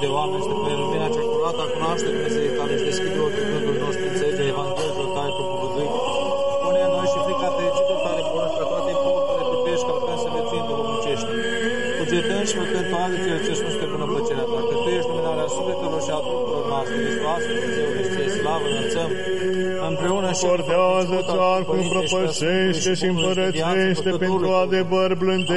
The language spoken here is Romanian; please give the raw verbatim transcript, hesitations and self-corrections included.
de oameni, este prin lumina cea curată a cunoaște Dumnezeu care își deschide ochii gândul nostru, înțelege Evanghelia tale propovăduit. Pune în noi și frica fericită tale porunci pe toate importurile pipești, călcând să viețuim duhovnicește. Cugetând și făcând toate cele ce sunt spre bună plăcerea ta, că tu ești luminarea sufletelor și a trupurilor noastre. Hristoase, Dumnezeule, și ție slavă înălțăm împreună și Bordează-ți arcul, propășește și împărățește pentru adevăr blânde.